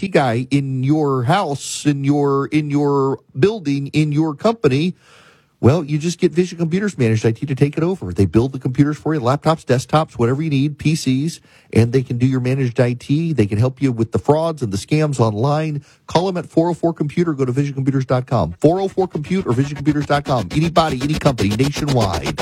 IT guy in your house, in your building, in your company, well, you just get Vision Computers Managed IT to take it over. They build the computers for you, laptops, desktops, whatever you need, PCs, and they can do your managed IT. They can help you with the frauds and the scams online. Call them at 404-COMPUTER. Go to visioncomputers.com. 404-COMPUTE or visioncomputers.com. Anybody, any company, nationwide.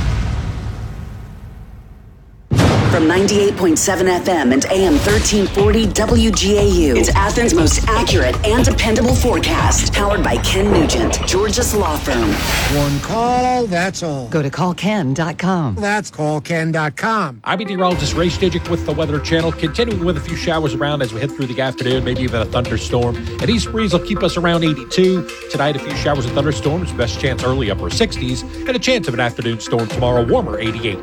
From 98.7 FM and AM 1340 WGAU, it's Athens' most accurate and dependable forecast. Powered by Ken Nugent, Georgia's law firm. One call, that's all. Go to callken.com. That's callken.com. I'm meteorologist Ray Stigic with the Weather Channel, continuing with a few showers around as we head through the afternoon, maybe even a thunderstorm. An east breeze will keep us around 82. Tonight, a few showers and thunderstorms, best chance early upper 60s, and a chance of an afternoon storm tomorrow, warmer 88.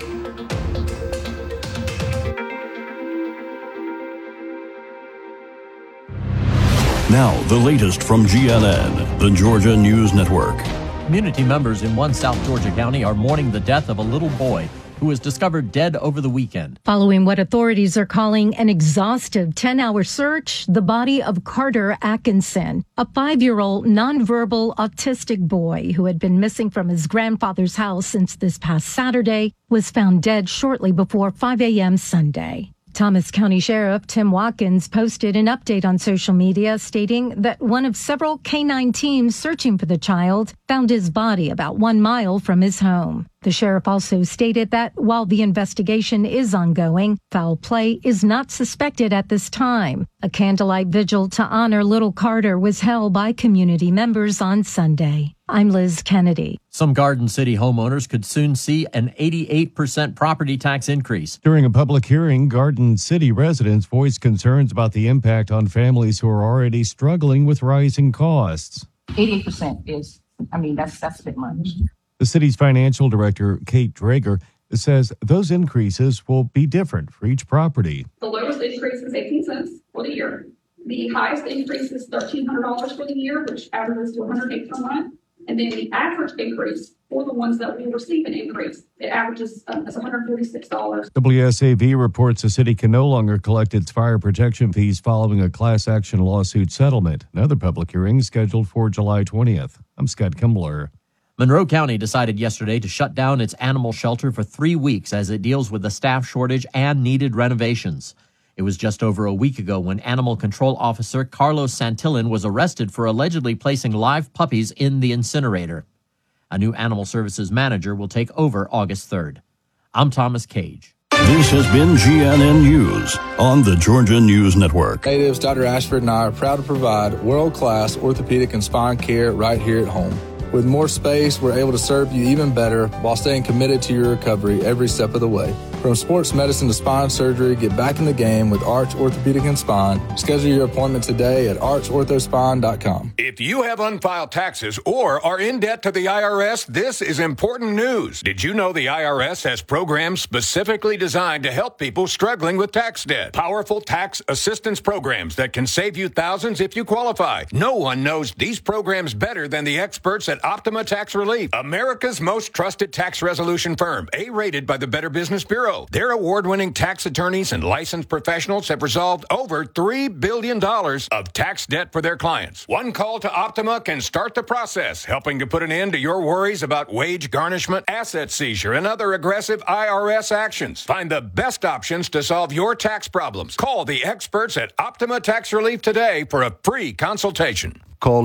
Now, the latest from GNN, the Georgia News Network. Community members in one South Georgia county are mourning the death of a little boy who was discovered dead over the weekend. Following what authorities are calling an exhaustive 10-hour search, the body of Carter Atkinson, a 5-year-old nonverbal autistic boy who had been missing from his grandfather's house since this past Saturday, was found dead shortly before 5 a.m. Sunday. Thomas County Sheriff Tim Watkins posted an update on social media stating that one of several K-9 teams searching for the child found his body about 1 mile from his home. The sheriff also stated that while the investigation is ongoing, foul play is not suspected at this time. A candlelight vigil to honor little Carter was held by community members on Sunday. I'm Liz Kennedy. Some Garden City homeowners could soon see an 88% property tax increase. During a public hearing, Garden City residents voiced concerns about the impact on families who are already struggling with rising costs. 88% is, that's a bit much. The city's financial director, Kate Drager, says those increases will be different for each property. The lowest increase is 18 cents for the year. The highest increase is $1,300 for the year, which averages to $108 per month. And then the average increase for the ones that will receive an increase, it averages as $146. WSAV reports the city can no longer collect its fire protection fees following a class action lawsuit settlement. Another public hearing scheduled for July 20th. I'm Scott Kimbler. Monroe County decided yesterday to shut down its animal shelter for 3 weeks as it deals with the staff shortage and needed renovations. It was just over a week ago when Animal Control Officer Carlos Santillan was arrested for allegedly placing live puppies in the incinerator. A new Animal Services manager will take over August 3rd. I'm Thomas Cage. This has been GNN News on the Georgia News Network. Natives, Dr. Ashford and I are proud to provide world-class orthopedic and spine care right here at home. With more space, we're able to serve you even better while staying committed to your recovery every step of the way. From sports medicine to spine surgery, get back in the game with Arch Orthopedic and Spine. Schedule your appointment today at archorthospine.com. If you have unfiled taxes or are in debt to the IRS, this is important news. Did you know the IRS has programs specifically designed to help people struggling with tax debt? Powerful tax assistance programs that can save you thousands if you qualify. No one knows these programs better than the experts at Optima Tax Relief, America's most trusted tax resolution firm, A-rated by the Better Business Bureau. Their award-winning tax attorneys and licensed professionals have resolved over $3 billion of tax debt for their clients. One call to Optima can start the process, helping to put an end to your worries about wage garnishment, asset seizure, and other aggressive IRS actions. Find the best options to solve your tax problems. Call the experts at Optima Tax Relief today for a free consultation. Call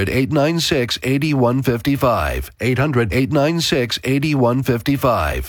800-896-8155. 800-896-8155.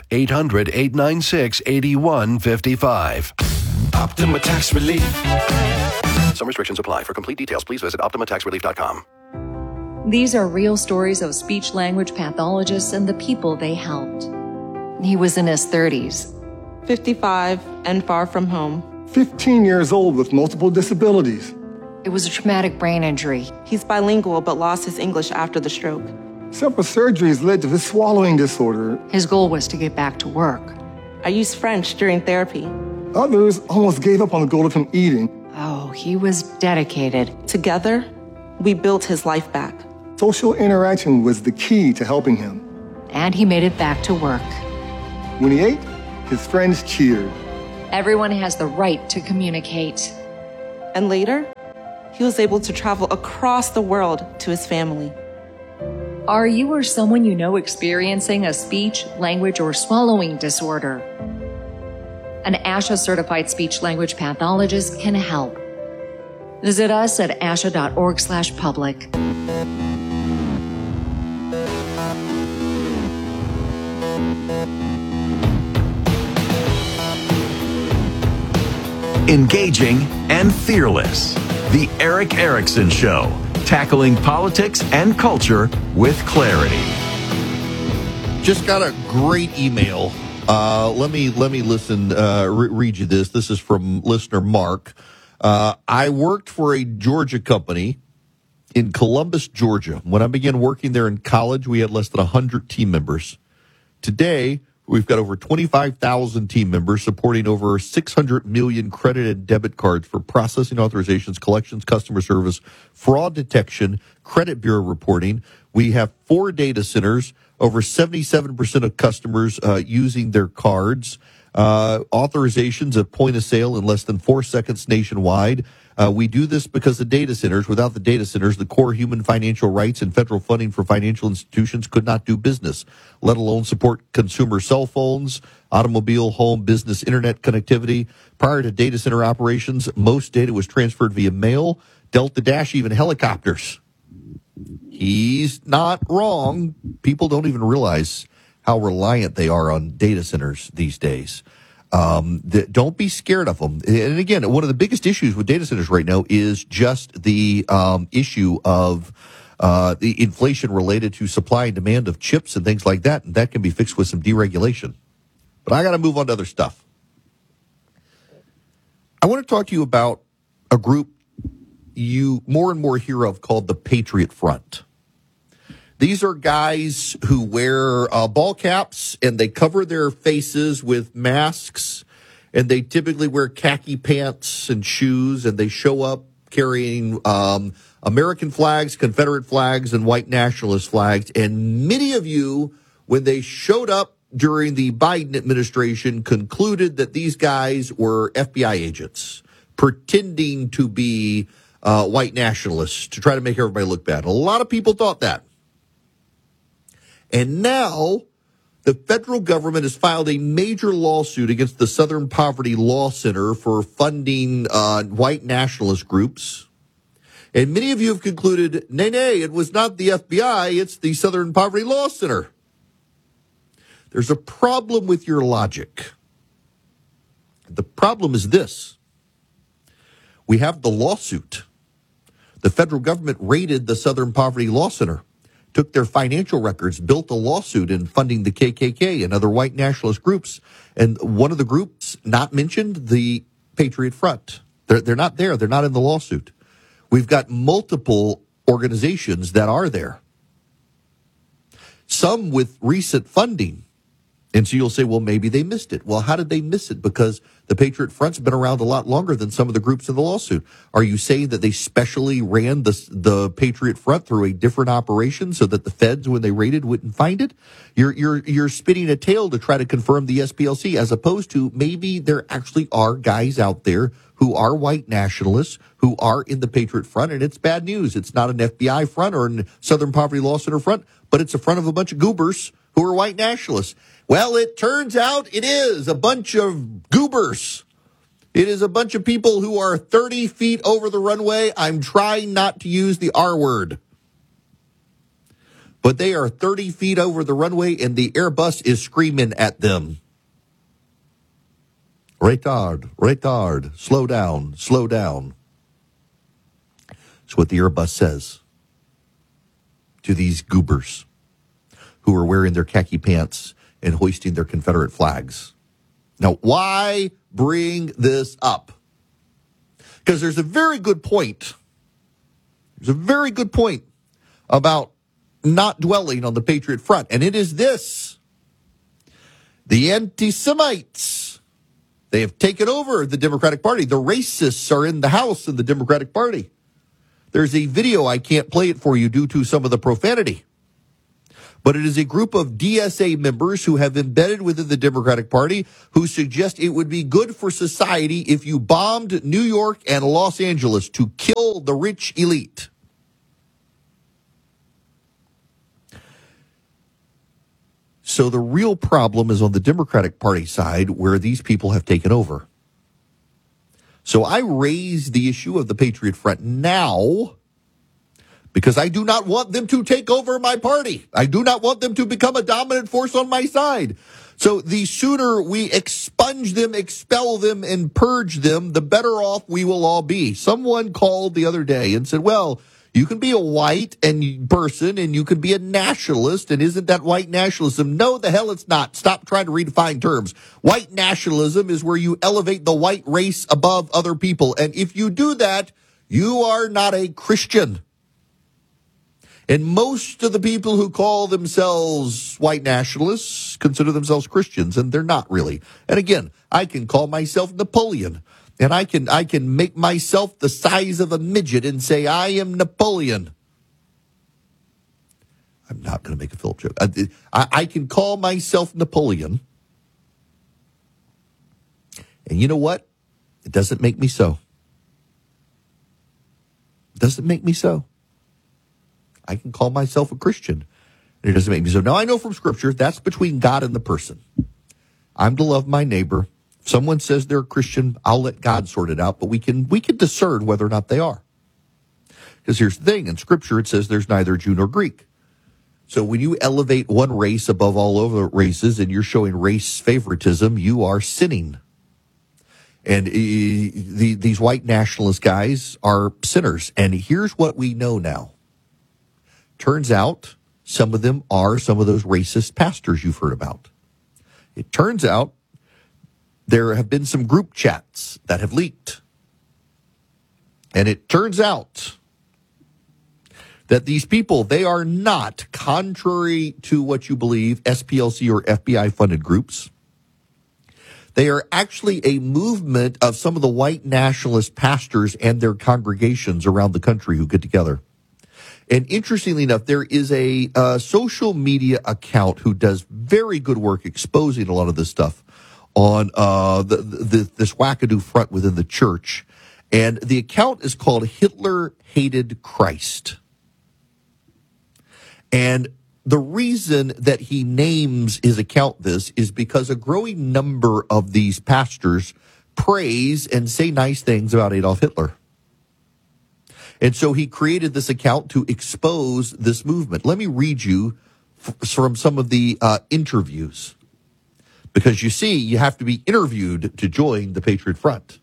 800-896-8155. Optima Tax Relief. Some restrictions apply. For complete details, please visit OptimaTaxRelief.com. These are real stories of speech-language pathologists and the people they helped. He was in his 30s. 55 and far from home. 15 years old with multiple disabilities. It was a traumatic brain injury. He's bilingual but lost his English after the stroke. Several surgeries led to his swallowing disorder. His goal was to get back to work. I used French during therapy. Others almost gave up on the goal of him eating. Oh, he was dedicated. Together, we built his life back. Social interaction was the key to helping him. And he made it back to work. When he ate, his friends cheered. Everyone has the right to communicate. And later, he was able to travel across the world to his family. Are you or someone you know experiencing a speech, language, or swallowing disorder? An ASHA certified speech language pathologist can help. Visit us at asha.org/public. Engaging and fearless. The Eric Erickson Show, tackling politics and culture with clarity. Just got a great email. Let me read you this. This is from listener Mark. I worked for a Georgia company in Columbus, Georgia. When I began working there in college, we had less than 100 team members. Today, we've got over 25,000 team members supporting over 600 million credit and debit cards for processing authorizations, collections, customer service, fraud detection, credit bureau reporting. We have 4 data centers, over 77% of customers using their cards, authorizations at point of sale in less than 4 seconds nationwide. We do this because the data centers, without the data centers, the core human financial rights and federal funding for financial institutions could not do business, let alone support consumer cell phones, automobile, home, business, internet connectivity. Prior to data center operations, most data was transferred via mail, Delta Dash, even helicopters. He's not wrong. People don't even realize how reliant they are on data centers these days. Don't be scared of them. And again, one of the biggest issues with data centers right now is just the issue of the inflation related to supply and demand of chips and things like that. And that can be fixed with some deregulation. But I got to move on to other stuff. I want to talk to you about a group you more and more hear of called the Patriot Front. These are guys who wear ball caps and they cover their faces with masks, and they typically wear khaki pants and shoes, and they show up carrying American flags, Confederate flags, and white nationalist flags. And many of you, when they showed up during the Biden administration, concluded that these guys were FBI agents pretending to be white nationalists to try to make everybody look bad. A lot of people thought that. And now the federal government has filed a major lawsuit against the Southern Poverty Law Center for funding white nationalist groups. And many of you have concluded, nay, it was not the FBI, it's the Southern Poverty Law Center. There's a problem with your logic. The problem is this. We have the lawsuit. The federal government raided the Southern Poverty Law Center, took their financial records, built a lawsuit in funding the KKK and other white nationalist groups. And one of the groups not mentioned, the Patriot Front. They're not there. They're not in the lawsuit. We've got multiple organizations that are there, some with recent funding. And so you'll say, well, maybe they missed it. Well, how did they miss it? Because the Patriot Front's been around a lot longer than some of the groups in the lawsuit. Are you saying that they specially ran the Patriot Front through a different operation so that the feds, when they raided, wouldn't find it? You're spinning a tail to try to confirm the SPLC, as opposed to maybe there actually are guys out there who are white nationalists, who are in the Patriot Front, and it's bad news. It's not an FBI front or a Southern Poverty Law Center front, but it's a front of a bunch of goobers who are white nationalists. Well, it turns out it is a bunch of goobers. It is a bunch of people who are 30 feet over the runway. I'm trying not to use the R word. But they are 30 feet over the runway, and the Airbus is screaming at them. Retard, slow down. That's what the Airbus says to these goobers who are wearing their khaki pants and hoisting their Confederate flags. Now, why bring this up? Because there's a very good point. There's a very good point about not dwelling on the Patriot Front, and it is this. The anti-Semites, they have taken over the Democratic Party. The racists are in the House in the Democratic Party. There's a video, I can't play it for you due to some of the profanity. But it is a group of DSA members who have embedded within the Democratic Party who suggest it would be good for society if you bombed New York and Los Angeles to kill build the rich elite. So the real problem is on the Democratic Party side, where these people have taken over. So I raise the issue of the Patriot Front now because I do not want them to take over my party. I do not want them to become a dominant force on my side. So the sooner we expunge them, expel them, and purge them, the better off we will all be. Someone called the other day and said, well, you can be a white person and you can be a nationalist, and isn't that white nationalism? No, the hell it's not. Stop trying to redefine terms. White nationalism is where you elevate the white race above other people. And if you do that, you are not a Christian. And most of the people who call themselves white nationalists consider themselves Christians, and they're not really. And again, I can call myself Napoleon, and I can make myself the size of a midget and say, I am Napoleon. I'm not going to make a Philip joke. I can call myself Napoleon. And you know what? It doesn't make me so. It doesn't make me so. I can call myself a Christian, and it doesn't make me so. Now, I know from Scripture that's between God and the person. I'm to love my neighbor. If someone says they're a Christian, I'll let God sort it out, but we can discern whether or not they are. Because here's the thing, in Scripture it says there's neither Jew nor Greek. So when you elevate one race above all other races and you're showing race favoritism, you are sinning. And these white nationalist guys are sinners. And here's what we know now. Turns out some of them are some of those racist pastors you've heard about. It turns out there have been some group chats that have leaked. And it turns out that these people, they are not, contrary to what you believe, SPLC or FBI-funded groups. They are actually a movement of some of the white nationalist pastors and their congregations around the country who get together. And interestingly enough, there is a social media account who does very good work exposing a lot of this stuff on this wackadoo front within the church. And the account is called Hitler Hated Christ. And the reason that he names his account this is because a growing number of these pastors praise and say nice things about Adolf Hitler. And so he created this account to expose this movement. Let me read you from some of the interviews. Because you see, you have to be interviewed to join the Patriot Front.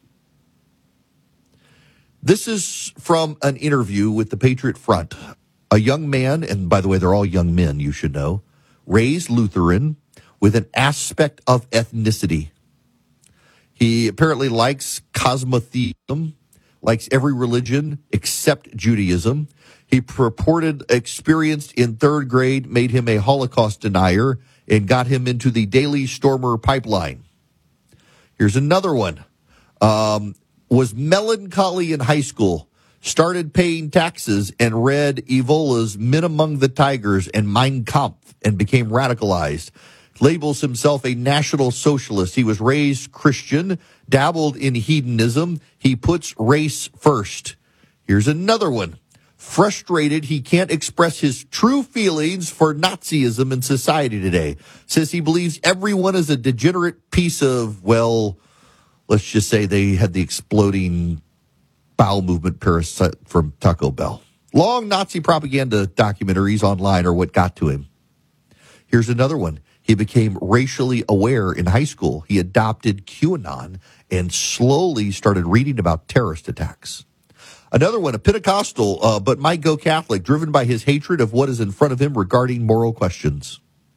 This is from an interview with the Patriot Front. A young man, and by the way, they're all young men, you should know, raised Lutheran with an aspect of ethnicity. He apparently likes cosmotheism, likes every religion except Judaism. He purported experience in third grade made him a Holocaust denier and got him into the Daily Stormer pipeline. Here's another one. Was melancholy in high school, started paying taxes and read Evola's Men Among the Tigers and Mein Kampf and became radicalized. Labels himself a national socialist. He was raised Christian, dabbled in hedonism. He puts race first. Here's another one. Frustrated he can't express his true feelings for Nazism in society today. Says he believes everyone is a degenerate piece of, well, let's just say they had the exploding bowel movement parasite from Taco Bell. Long Nazi propaganda documentaries online are what got to him. Here's another one. He became racially aware in high school. He adopted QAnon and slowly started reading about terrorist attacks. Another one, a Pentecostal, but might go Catholic, driven by his hatred of what is in front of him regarding moral questions.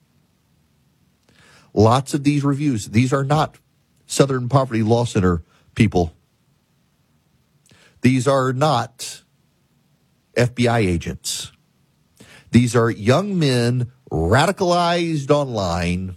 Lots of these reviews. These are not Southern Poverty Law Center people. These are not FBI agents. These are young men radicalized online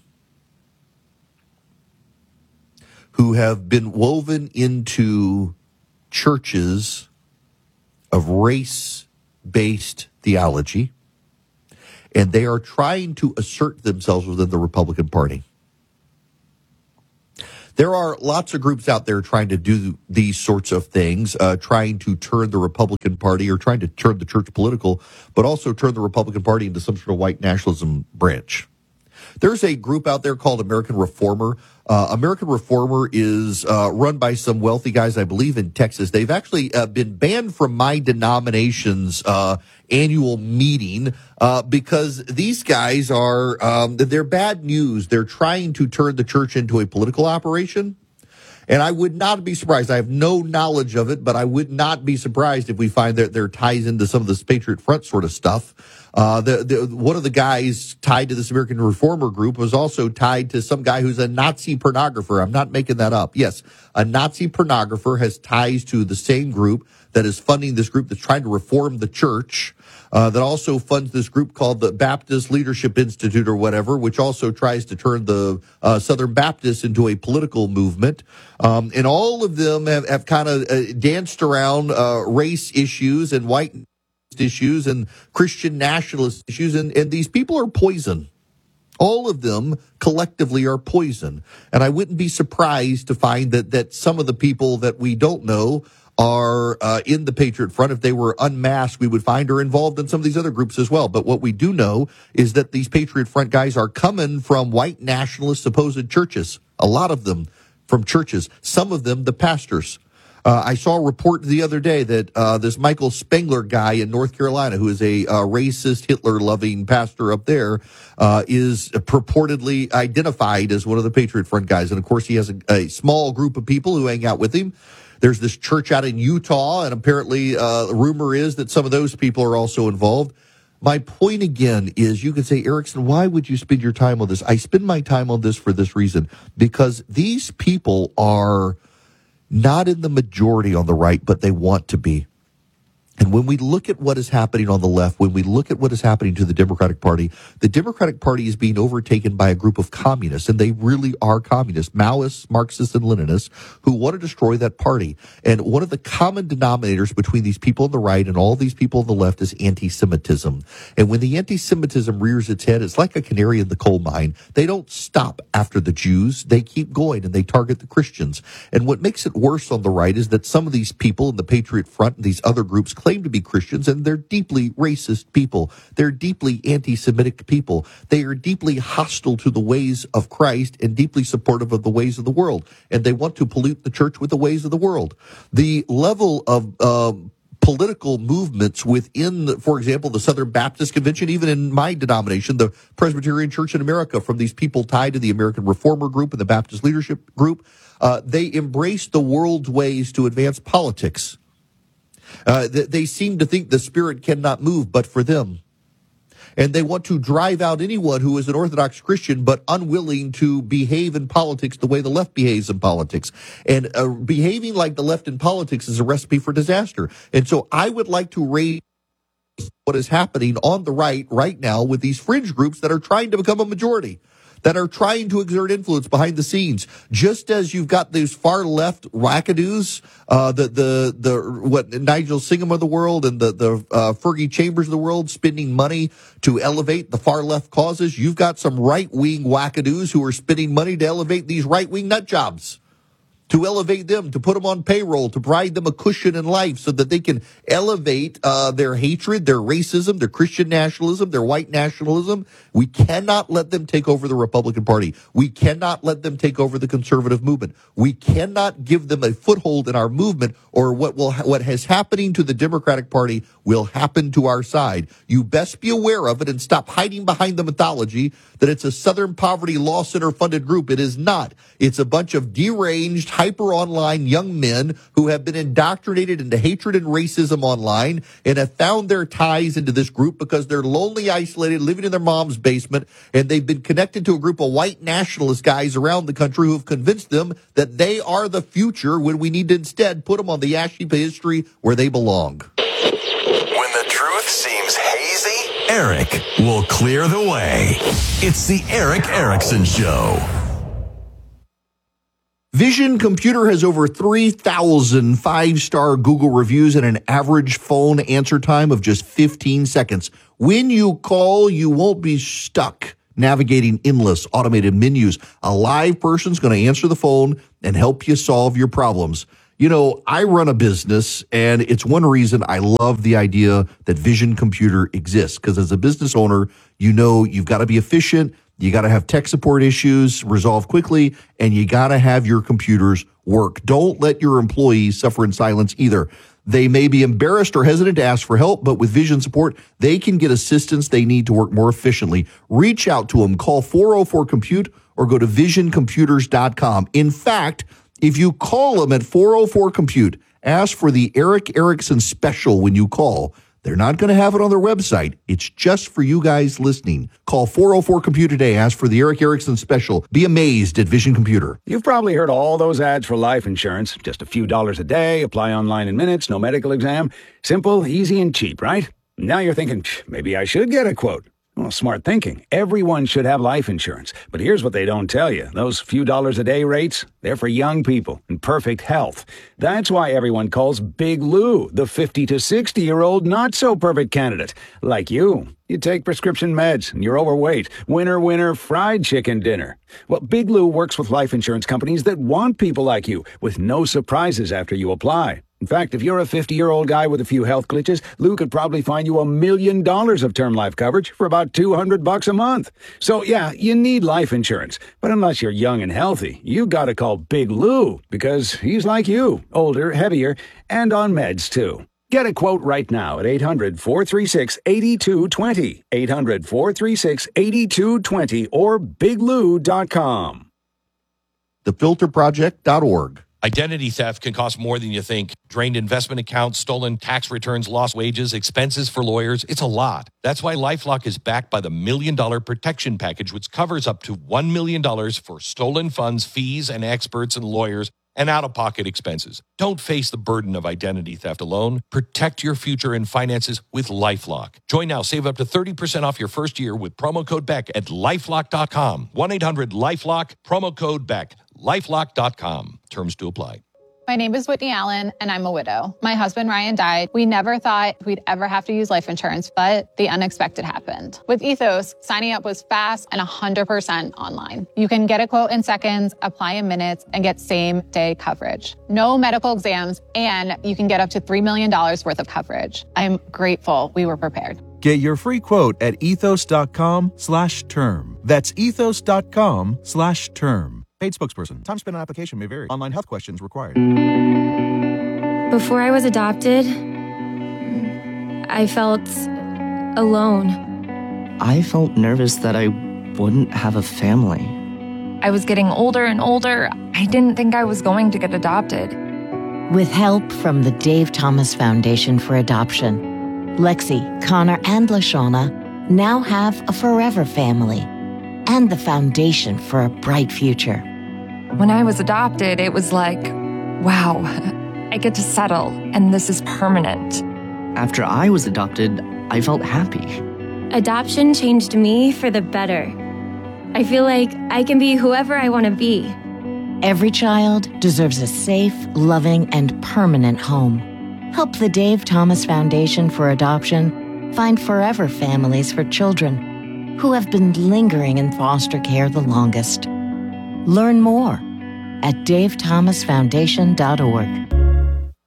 who have been woven into churches of race-based theology, and they are trying to assert themselves within the Republican Party. There are lots of groups out there trying to do these sorts of things, trying to turn the Republican Party or trying to turn the church political, but also turn the Republican Party into some sort of white nationalism branch. There's a group out there called American Reformer. American Reformer is run by some wealthy guys, I believe, in Texas. They've actually been banned from my denomination's annual meeting because these guys are, they're bad news. They're trying to turn the church into a political operation. And I would not be surprised. I have no knowledge of it, but I would not be surprised if we find that there ties into some of this Patriot Front sort of stuff. One of the guys tied to this American Reformer group was also tied to some guy who's a Nazi pornographer. I'm not making that up. Yes, a Nazi pornographer has ties to the same group that is funding this group that's trying to reform the church. That also funds this group called the Baptist Leadership Institute or whatever, which also tries to turn the Southern Baptists into a political movement. And all of them have kind of danced around race issues and white issues and Christian nationalist issues. And these people are poison. All of them collectively are poison. And I wouldn't be surprised to find that some of the people that we don't know are in the Patriot Front. If they were unmasked, we would find are involved in some of these other groups as well. But what we do know is that these Patriot Front guys are coming from white nationalist supposed churches. A lot of them from churches. Some of them the pastors. I saw a report the other day that this Michael Spengler guy in North Carolina, who is a racist, Hitler-loving pastor up there, is purportedly identified as one of the Patriot Front guys. And, of course, he has a small group of people who hang out with him. There's this church out in Utah, and apparently the rumor is that some of those people are also involved. My point again is you could say, Erickson, why would you spend your time on this? I spend my time on this for this reason, because these people are not in the majority on the right, but they want to be. And when we look at what is happening on the left, when we look at what is happening to the Democratic Party is being overtaken by a group of communists, and they really are communists, Maoists, Marxists, and Leninists, who want to destroy that party. And one of the common denominators between these people on the right and all these people on the left is anti-Semitism. And when the anti-Semitism rears its head, it's like a canary in the coal mine. They don't stop after the Jews. They keep going, and they target the Christians. And what makes it worse on the right is that some of these people in the Patriot Front and these other groups claim to be Christians, and they're deeply racist people. They're deeply anti-Semitic people. They are deeply hostile to the ways of Christ and deeply supportive of the ways of the world. And they want to pollute the church with the ways of the world. The level of political movements within, for example, the Southern Baptist Convention, even in my denomination, the Presbyterian Church in America, from these people tied to the American Reformer group and the Baptist Leadership group, they embrace the world's ways to advance politics. They seem to think the Spirit cannot move but for them. And they want to drive out anyone who is an Orthodox Christian but unwilling to behave in politics the way the left behaves in politics. And behaving like the left in politics is a recipe for disaster. And so I would like to raise what is happening on the right now with these fringe groups that are trying to become a majority, that are trying to exert influence behind the scenes. Just as you've got these far left wackadoos, what Nigel Singham of the world and the Fergie Chambers of the world spending money to elevate the far left causes, you've got some right wing wackadoos who are spending money to elevate these right wing nut jobs, to elevate them, to put them on payroll, to provide them a cushion in life so that they can elevate their hatred, their racism, their Christian nationalism, their white nationalism. We cannot let them take over the Republican Party. We cannot let them take over the conservative movement. We cannot give them a foothold in our movement, or what is happening to the Democratic Party will happen to our side. You best be aware of it and stop hiding behind the mythology that it's a Southern Poverty Law Center funded group. It is not. It's a bunch of deranged, hyper-online young men who have been indoctrinated into hatred and racism online and have found their ties into this group because they're lonely, isolated, living in their mom's basement, and they've been connected to a group of white nationalist guys around the country who have convinced them that they are the future when we need to instead put them on the ash heap of history where they belong. When the truth seems hazy, Eric will clear the way. It's the Eric Erickson Show. Vision Computer has over 3,000 five-star Google reviews and an average phone answer time of just 15 seconds. When you call, you won't be stuck navigating endless automated menus. A live person's going to answer the phone and help you solve your problems. You know, I run a business, and it's one reason I love the idea that Vision Computer exists, because as a business owner, you know you've got to be efficient, you got to have tech support issues resolved quickly, and you got to have your computers work. Don't let your employees suffer in silence either. They may be embarrassed or hesitant to ask for help, but with Vision support, they can get assistance they need to work more efficiently. Reach out to them. Call 404-COMPUTE or go to visioncomputers.com. In fact, if you call them at 404-COMPUTE, ask for the Eric Erickson special when you call. They're not going to have it on their website. It's just for you guys listening. Call 404-COMPUTE today. Ask for the Eric Erickson special. Be amazed at Vision Computer. You've probably heard all those ads for life insurance. Just a few dollars a day, apply online in minutes, no medical exam. Simple, easy, and cheap, right? Now you're thinking, maybe I should get a quote. Well, smart thinking. Everyone should have life insurance. But here's what they don't tell you. Those few dollars a day rates, they're for young people in perfect health. That's why everyone calls Big Lou the 50 to 60-year-old not-so-perfect candidate. Like you. You take prescription meds, and you're overweight. Winner, winner, fried chicken dinner. Well, Big Lou works with life insurance companies that want people like you, with no surprises after you apply. In fact, if you're a 50-year-old guy with a few health glitches, Lou could probably find you $1 million of term life coverage for about $200 a month. So, yeah, you need life insurance. But unless you're young and healthy, you gotta call Big Lou, because he's like you, older, heavier, and on meds, too. Get a quote right now at 800-436-8220, 800-436-8220, or biglou.com. Thefilterproject.org. Identity theft can cost more than you think. Drained investment accounts, stolen tax returns, lost wages, expenses for lawyers. It's a lot. That's why LifeLock is backed by the $1 Million Protection Package, which covers up to $1 million for stolen funds, fees, and experts and lawyers, and out-of-pocket expenses. Don't face the burden of identity theft alone. Protect your future and finances with LifeLock. Join now. Save up to 30% off your first year with promo code BECK at LifeLock.com. 1-800-LifeLock, promo code BECK. LifeLock.com. Terms to apply. My name is Whitney Allen, and I'm a widow. My husband, Ryan, died. We never thought we'd ever have to use life insurance, but the unexpected happened. With Ethos, signing up was fast and 100% online. You can get a quote in seconds, apply in minutes, and get same-day coverage. No medical exams, and you can get up to $3 million worth of coverage. I'm grateful we were prepared. Get your free quote at ethos.com/term. That's ethos.com/term. Paid spokesperson. Time spent on application may vary. Online health questions required. Before I was adopted, I felt alone. I felt nervous that I wouldn't have a family. I was getting older and older. I didn't think I was going to get adopted. With help from the Dave Thomas Foundation for Adoption, Lexi, Connor, and LaShawna now have a forever family and the foundation for a bright future. When I was adopted, it was like, wow, I get to settle, and this is permanent. After I was adopted, I felt happy. Adoption changed me for the better. I feel like I can be whoever I want to be. Every child deserves a safe, loving, and permanent home. Help the Dave Thomas Foundation for Adoption find forever families for children who have been lingering in foster care the longest. Learn more at davethomasfoundation.org.